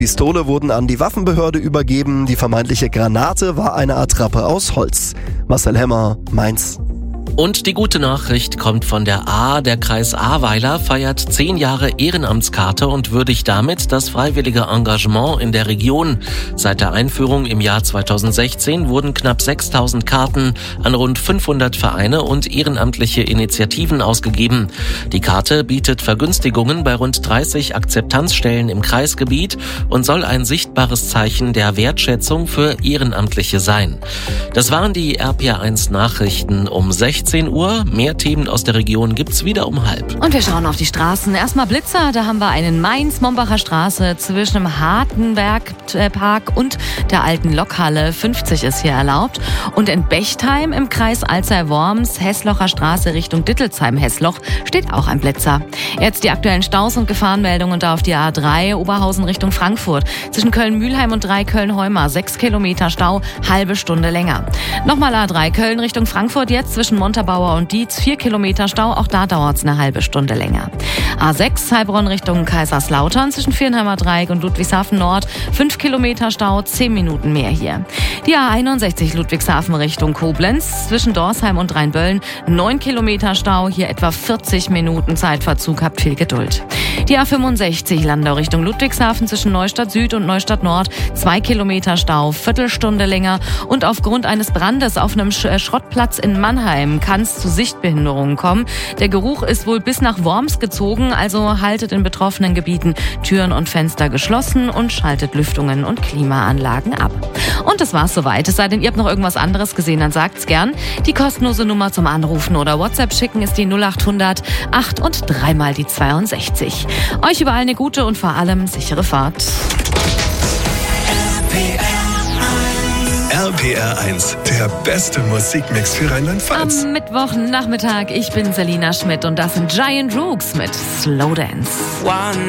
Pistole wurden an die Waffenbehörde übergeben. Die vermeintliche Granate war eine Attrappe aus Holz. Marcel Hemmer, Mainz. Und die gute Nachricht kommt von der A. Der Kreis Ahrweiler feiert 10 Jahre Ehrenamtskarte und würdigt damit das freiwillige Engagement in der Region. Seit der Einführung im Jahr 2016 wurden knapp 6.000 Karten an rund 500 Vereine und ehrenamtliche Initiativen ausgegeben. Die Karte bietet Vergünstigungen bei rund 30 Akzeptanzstellen im Kreisgebiet und soll ein sichtbares Zeichen der Wertschätzung für Ehrenamtliche sein. Das waren die RPR1 Nachrichten um 16 Uhr. Mehr Themen aus der Region gibt's wieder um 12:30. Und wir schauen auf die Straßen. Erstmal Blitzer, da haben wir einen Mainz-Mombacher Straße zwischen dem Hartenbergpark und der alten Lokhalle. 50 ist hier erlaubt. Und in Bechtheim im Kreis Alzey-Worms, Hesslocher Straße Richtung Dittelsheim-Hessloch, steht auch ein Blitzer. Jetzt die aktuellen Staus und Gefahrenmeldungen da auf die A3 Oberhausen Richtung Frankfurt. Zwischen Köln-Mühlheim und Köln-Heumar 6 Kilometer Stau, halbe Stunde länger. Nochmal A3 Köln Richtung Frankfurt jetzt zwischen Montabaur und Dietz 4 Kilometer Stau, auch da dauert es eine halbe Stunde länger. A6 Heilbronn Richtung Kaiserslautern zwischen Viernheimer Dreieck und Ludwigshafen Nord 5 Kilometer Stau, 10 Minuten mehr hier. Die A61 Ludwigshafen Richtung Koblenz zwischen Dorsheim und Rheinböllen 9 Kilometer Stau, hier etwa 40 Minuten Zeitverzug, habt viel Geduld. Die A65 Landau Richtung Ludwigshafen zwischen Neustadt Süd und Neustadt Nord 2 Kilometer Stau, Viertelstunde länger und aufgrund eines Brandes auf einem Schrottplatz in Mannheim kann es zu Sichtbehinderungen kommen. Der Geruch ist wohl bis nach Worms gezogen, also haltet in betroffenen Gebieten Türen und Fenster geschlossen und schaltet Lüftungen und Klimaanlagen ab. Und das war's soweit. Es sei denn, ihr habt noch irgendwas anderes gesehen, dann sagt's gern. Die kostenlose Nummer zum Anrufen oder WhatsApp schicken ist die 0800 8 und 3 mal die 62. Euch überall eine gute und vor allem sichere Fahrt. RPR1, der beste Musikmix für Rheinland-Pfalz. Am Mittwochnachmittag, ich bin Selina Schmidt und das sind Giant Rooks mit Slow Dance.